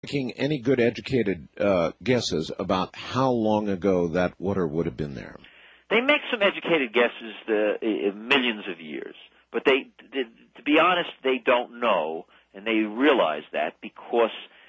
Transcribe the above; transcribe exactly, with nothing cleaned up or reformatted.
making any good educated uh, guesses about how long ago that water would have been there? They make some educated guesses, the uh, millions of years, but they, they, to be honest, they don't know, and they realize that because